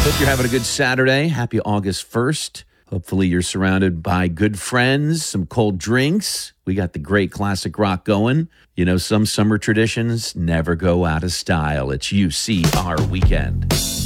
Hope you're having a good Saturday. Happy August 1st. Hopefully you're surrounded by good friends, some cold drinks. We got the great classic rock going. You know, some summer traditions never go out of style. It's UCR Weekend.